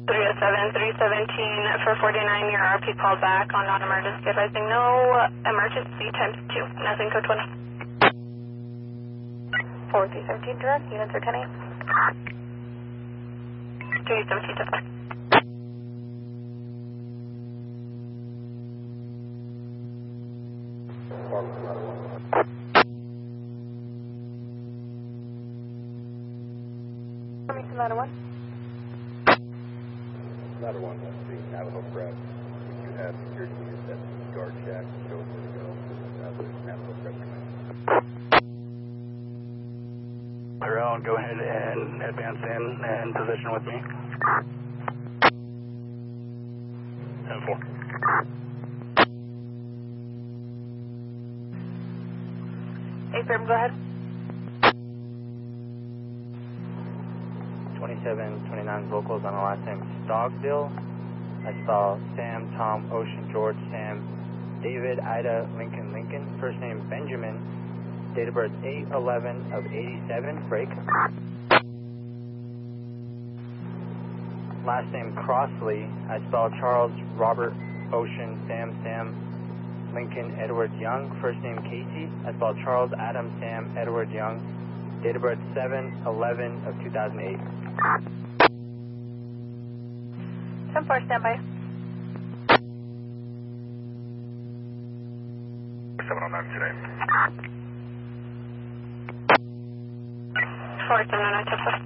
307, 317 for 49, your RP called back on non-emergency, advising no emergency times 2, nothing code 20. 4317 direct, units are 10-8. 317 to 5. Ladder 1. Ladder 1, that's the Navajo Prep. We do have security units at the guard shack. Show us where to go. The Navajo Prep command. Tyrone, go ahead and advance in and position with me. 10-4. Hey, firm, go ahead. 2729 locals on the last name Stogdill. I saw Sam, Tom, Ocean, George, Sam, David, Ida, Lincoln, Lincoln. First name Benjamin. Date of birth 8/11 of 87. Break. Last name Crossley. I spelled Charles, Robert, Ocean, Sam, Lincoln, Edward Young. First name Casey. I spelled Charles, Adam, Sam, Edward Young. Date of birth 7/11 of 2008. 10-4, standby. 709 today. 4709, 10-4.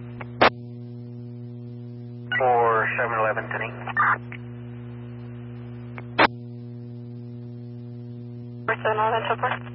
4711 today. 4711, 10-4.